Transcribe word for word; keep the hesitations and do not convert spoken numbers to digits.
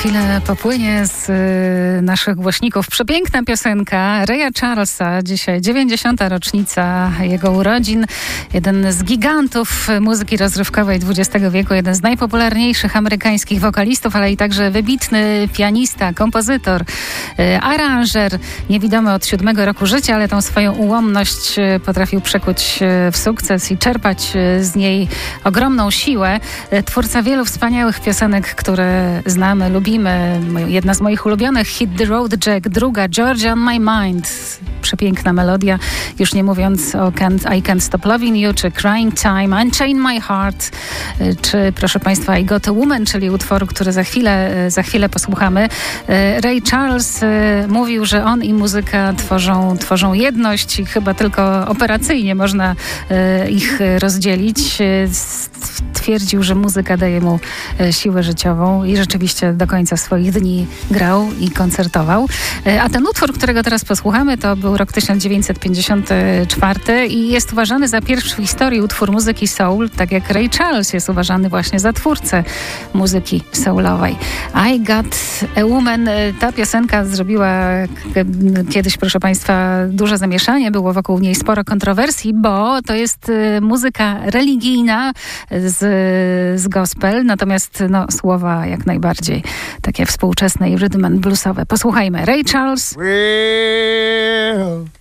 chwilę popłynie z y, naszych głośników. Przepiękna piosenka Raya Charlesa. Dzisiaj dziewięćdziesiąta rocznica jego urodzin. Jeden z gigantów muzyki rozrywkowej dwudziestego wieku. Jeden z najpopularniejszych amerykańskich wokalistów, ale i także wybitny pianista, kompozytor, y, aranżer. Niewidomy od siódmego roku życia, ale tą swoją ułomność y, potrafił przekuć y, w sukces i czerpać y, z niej ogromną siłę. Y, twórca wielu wspaniałych piosenek, które znamy, lubimy. Jedna z moich ulubionych, Hit the Road Jack, druga, Georgia on My Mind. Przepiękna melodia, już nie mówiąc o can't, I Can't Stop Loving You, czy Crying Time, Unchain My Heart, czy proszę Państwa I Got a Woman, czyli utworu, który za chwilę, za chwilę posłuchamy. Ray Charles mówił, że on i muzyka tworzą, tworzą jedność i chyba tylko operacyjnie można ich rozdzielić. Twierdził, że muzyka daje mu siłę życiową i rzeczywiście do końca swoich dni grał i koncertował. A ten utwór, którego teraz posłuchamy, to był rok tysiąc dziewięćset pięćdziesiąty czwarty i jest uważany za pierwszy w historii utwór muzyki soul, tak jak Ray Charles jest uważany właśnie za twórcę muzyki soulowej. I Got a Woman. Ta piosenka zrobiła kiedyś, proszę Państwa, duże zamieszanie. Było wokół niej sporo kontrowersji, bo to jest muzyka religijna z, z gospel, natomiast no, słowa jak najbardziej takie współczesne i rhythm and bluesowe. Posłuchajmy. Ray Charles. Well,